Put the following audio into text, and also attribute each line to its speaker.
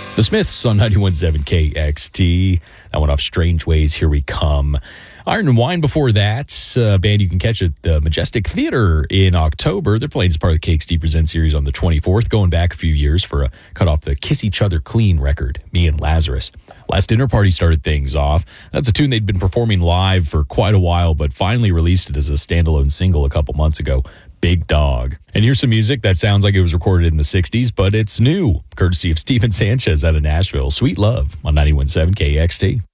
Speaker 1: The Smiths on 91.7 KXT. That went off Strange Ways, Here We Come. Iron and Wine before that, a band you can catch at the Majestic Theater in October. They're playing as part of the KXT Present series on the 24th, going back a few years for a cut off the Kiss Each Other Clean record, Me and Lazarus. Last Dinner Party started things off. That's a tune they'd been performing live for quite a while, but finally released it as a standalone single a couple months ago. Big Dog. And here's some music that sounds like it was recorded in the 60s, but it's new, courtesy of Steven Sanchez out of Nashville. Sweet Love on 91.7 KXT.